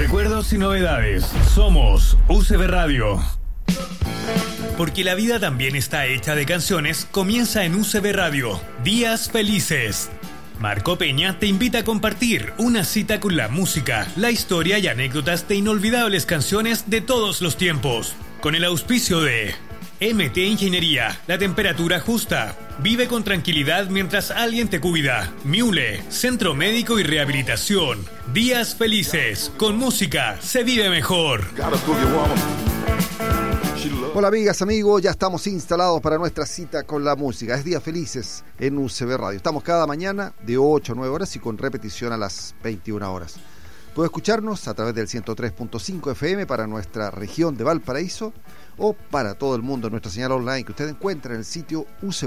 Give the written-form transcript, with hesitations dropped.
Recuerdos y novedades. Somos UCB Radio. Porque la vida también está hecha de canciones, comienza en UCB Radio. Días felices. Marco Peña te invita a compartir una cita con la música, la historia y anécdotas de inolvidables canciones de todos los tiempos. Con el auspicio de MT Ingeniería, la temperatura justa. Vive con tranquilidad mientras alguien te cuida. Miule, Centro Médico y Rehabilitación. Días felices. Con música se vive mejor. Hola amigas, amigos, ya estamos instalados para nuestra cita con la música. Es Días Felices en UCB Radio. Estamos cada mañana de 8 a 9 horas y con repetición a las 21 horas. Puede escucharnos a través del 103.5 FM para nuestra región de Valparaíso o para todo el mundo en nuestra señal online que usted encuentra en el sitio UCB.